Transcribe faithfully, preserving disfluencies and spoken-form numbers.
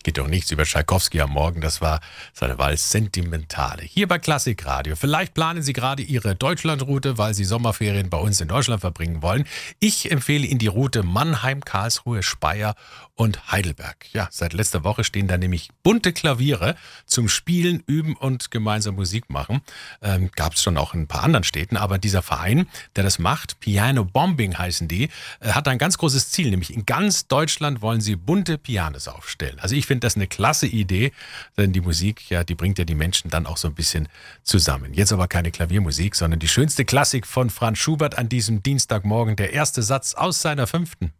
geht doch nichts über Tschaikowski am Morgen. Das war seine Walz Sentimentale. Hier bei Klassikradio. Vielleicht planen Sie gerade Ihre Deutschlandroute, weil Sie Sommerferien bei uns in Deutschland verbringen wollen. Ich empfehle Ihnen die Route Mannheim, Karlsruhe, Speyer und Heidelberg. Ja, seit letzter Woche stehen da nämlich bunte Klaviere zum Spielen, Üben und gemeinsam Musik machen. Ähm, gab es schon auch in ein paar anderen Städten, aber dieser Verein, der das macht, Piano Bombing heißen die, äh, hat ein ganz großes Ziel, nämlich in ganz Deutschland wollen sie bunte Pianos aufstellen. Also ich finde das eine klasse Idee, denn die Musik, ja, die bringt ja die Menschen dann auch so ein bisschen zusammen. Jetzt aber keine Klaviermusik, sondern die schönste Klassik von Franz Schubert an diesem Dienstagmorgen, der erste Satz aus seiner fünften.